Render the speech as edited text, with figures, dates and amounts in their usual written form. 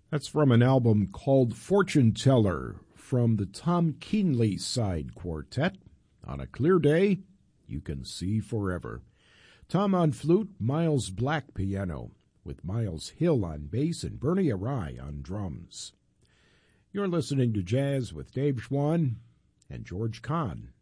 That's from an album called Fortune Teller from the Tom Keenley Side Quartet. On a clear day, you can see forever. Tom on flute, Miles Black piano, with Miles Hill on bass and Bernie Arai on drums. You're listening to Jazz with Dave Schwann and George Kahn